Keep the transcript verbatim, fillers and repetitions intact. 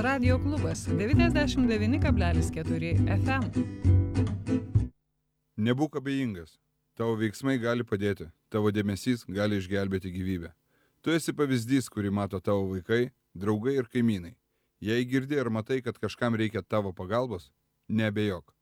Radio klubas devyniasdešimt devyni kablelis keturi F M. Nebūk abejingas. Tavo veiksmai gali padėti. Tavo dėmesys gali išgelbėti gyvybę. Tu esi pavyzdys, kurį mato tavo vaikai, draugai ir kaimynai. Jei girdi ar matai, kad kažkam reikia tavo pagalbos, neabejok.